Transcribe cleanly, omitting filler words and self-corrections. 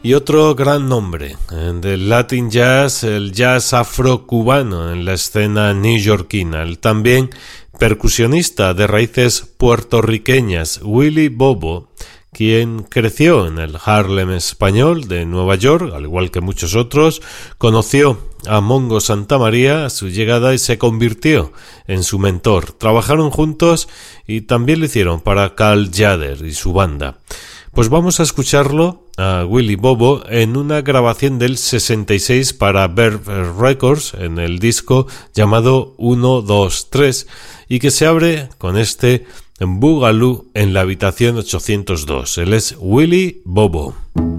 Y otro gran nombre del Latin Jazz, el jazz afro-cubano en la escena neoyorquina, el también percusionista de raíces puertorriqueñas Willie Bobo, quien creció en el Harlem español de Nueva York, al igual que muchos otros, conoció a Mongo Santamaría a su llegada y se convirtió en su mentor. Trabajaron juntos y también lo hicieron para Cal Tjader y su banda. Pues vamos a escucharlo a Willie Bobo en una grabación del 66 para Verve Records en el disco llamado 1, 2, 3 y que se abre con este Boogaloo en la habitación 802. Él es Willie Bobo.